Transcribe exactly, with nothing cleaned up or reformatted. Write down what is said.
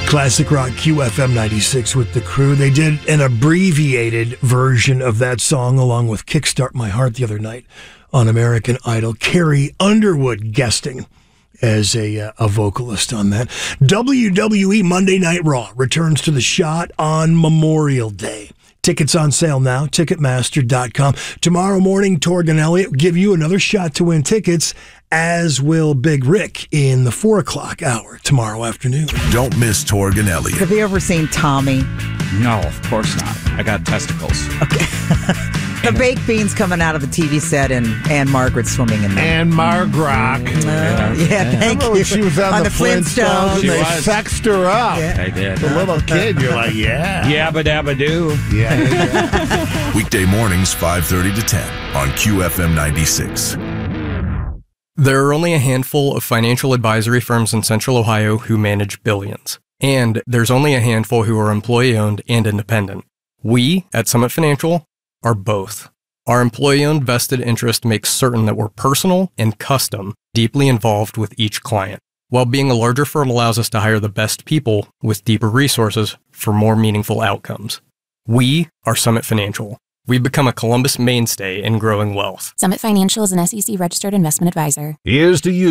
Classic Rock Q F M ninety-six with the crew. They did an abbreviated version of that song along with Kickstart My Heart the other night on American Idol. Carrie Underwood guesting as a, uh, a vocalist on that. W W E Monday Night Raw returns to the Shot on Memorial Day. Tickets on sale now, Ticketmaster dot com. Tomorrow morning, Torg and Elliott will give you another shot to win tickets, as will Big Rick in the four o'clock hour tomorrow afternoon. Don't miss Torg and Elliott. Have you ever seen Tommy? No, of course not. I got testicles. Okay. The baked beans coming out of the T V set and Anne Margaret swimming in there. Anne Margrock. Uh, yeah, yeah, thank Remember you. when she was on, on the, the Flintstones, Flintstones. and She they was. sexed her up. Yeah. I did. The little kid, you're like, yeah. Yabba dabba doo. Yeah. yeah. Weekday mornings, five thirty to ten on Q F M ninety-six. There are only a handful of financial advisory firms in Central Ohio who manage billions. And there's only a handful who are employee-owned and independent. We, at Summit Financial, are both. Our employee-owned vested interest makes certain that we're personal and custom, deeply involved with each client, while being a larger firm allows us to hire the best people with deeper resources for more meaningful outcomes. We are Summit Financial. We've become a Columbus mainstay in growing wealth. Summit Financial is an S E C registered investment advisor. Here's to you.